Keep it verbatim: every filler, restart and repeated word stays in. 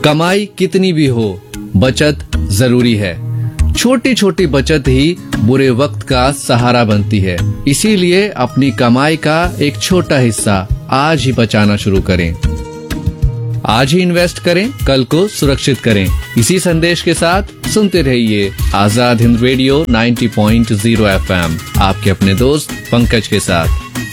कमाई कितनी भी हो, बचत जरूरी है। छोटी छोटी बचत ही बुरे वक्त का सहारा बनती है। इसीलिए अपनी कमाई का एक छोटा हिस्सा आज ही बचाना शुरू करें। आज ही इन्वेस्ट करें, कल को सुरक्षित करें। इसी संदेश के साथ सुनते रहिए आजाद हिंद रेडियो नब्बे पॉइंट शून्य एफ एम, आपके अपने दोस्त पंकज के साथ।